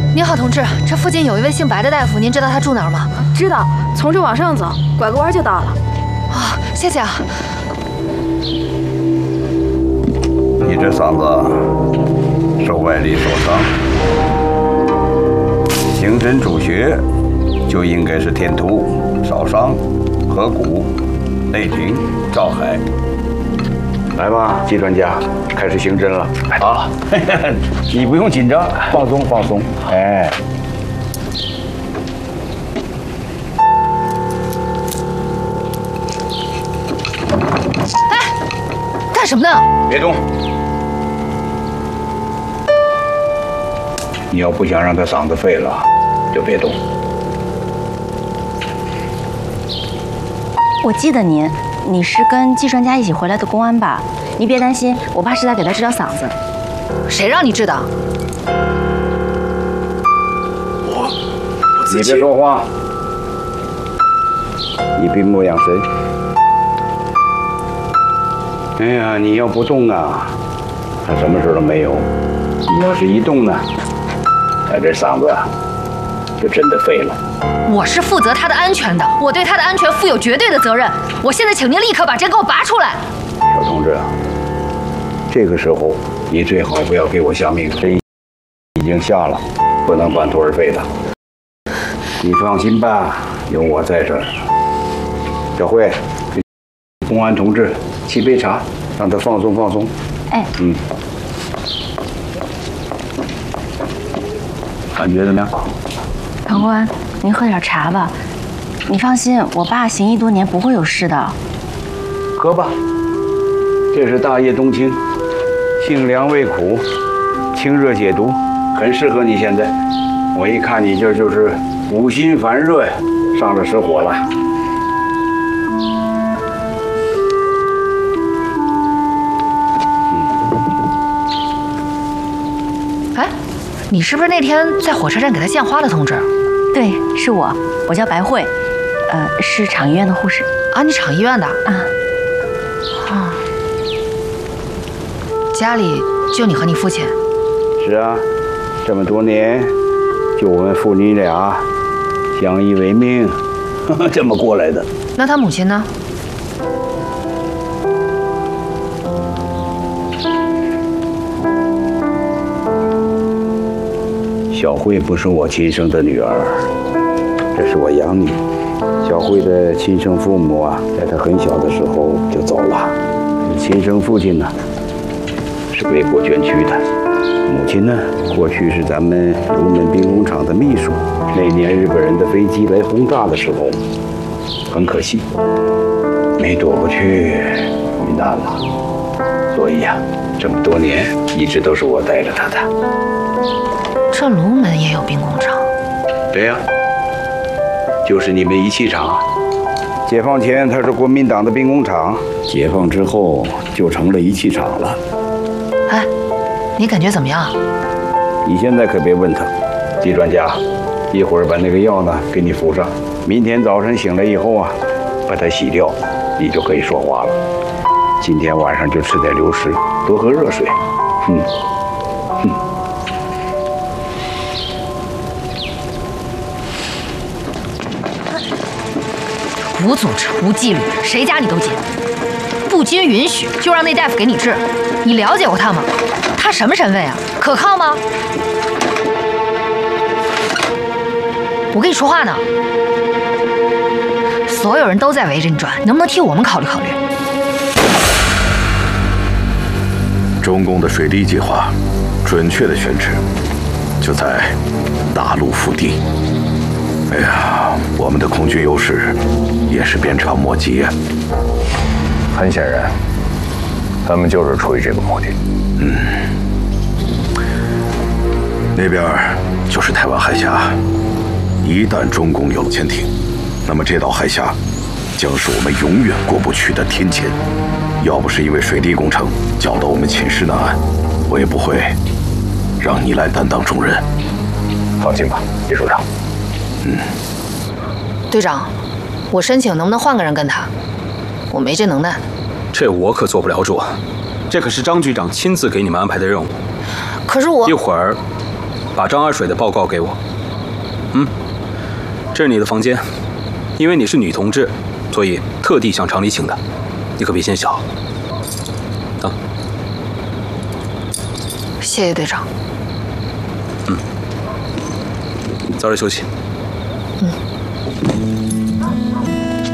您好，同志，这附近有一位姓白的大夫，您知道他住哪儿吗？ 知道，从这往上走，拐个弯就到了。 啊，谢谢啊。 你这嗓子受外力所伤，刑侦主穴就应该是天突、少商、合谷、内庭、照海。来吧，季专家，开始刑侦了。 好，你不用紧张，放松放松。哎， 干什么呢？ 别动！你要不想让他嗓子废了，就别动。 我记得你是跟季专家一起回来的公安吧？你别担心，我爸是在给他治疗嗓子。 谁让你知道？ 你别说话，你闭目养神。哎呀，你要不动啊，他什么事都没有；你要是一动呢，他这嗓子啊，就真的废了。 我是负责他的安全的，我对他的安全负有绝对的责任。我现在请您立刻把针给我拔出来。 小同志，这个时候你最好不要给我下命令，针已经下了，不能半途而废的。你放心吧，有我在这儿。小慧，给公安同志沏杯茶，让他放松放松。 哎， 感觉怎么样？ 唐公安，您喝点茶吧。你放心，我爸行医多年，不会有事的。 喝吧，这是大叶冬青，性凉味苦，清热解毒，很适合你现在。我一看你这就是五心烦热呀，上了实火了。 哎，你是不是那天在火车站给他献花了，同志？ 对，是我叫白慧，是厂医院的护士。 啊，你厂医院的？ 啊。 啊。家里就你和你父亲？ 是啊，这么多年，就我们父女俩相依为命，这么过来的。 那他母亲呢？ 小慧不是我亲生的女儿，这是我养你。小慧的亲生父母啊，在她很小的时候就走了。你亲生父亲呢，是为国捐躯的。母亲呢，过去是咱们龙门兵工厂的秘书。那年日本人的飞机来轰炸的时候，很可惜，没躲过去，遇难了。所以呀，这么多年一直都是我带着她的。 这龙门也有兵工厂？ 对呀，就是你们仪器厂。解放前它是国民党的兵工厂，解放之后就成了仪器厂了。 哎，你感觉怎么样？ 你现在可别问他，季专家，一会儿把那个药呢给你敷上，明天早晨醒来以后啊，把它洗掉，你就可以说话了。今天晚上就吃点流食，多喝热水。 无组织、无纪律，谁家你都进，不经允许就让那大夫给你治，你了解过他吗？他什么身份呀？可靠吗？我跟你说话呢，所有人都在围着你转，能不能替我们考虑考虑？ 中共的水滴计划，准确的选址就在大陆腹地。哎呀，我们的空军优势也是鞭长莫及呀。 很显然，他们就是出于这个目的。 那边就是台湾海峡，一旦中共有了潜艇，那么这道海峡将是我们永远过不去的天堑。要不是因为水滴工程搅得我们寝食难安，我也不会让你来担当重任。 放心吧，叶署长。 队长，我申请能不能换个人跟他？我没这能耐。 这我可做不了主，这可是张局长亲自给你们安排的任务。 可是我一会儿把张二水的报告给我。这是你的房间，因为你是女同志，所以特地向厂里请的，你可别嫌小。啊， 谢谢队长。 早点休息。 嗯。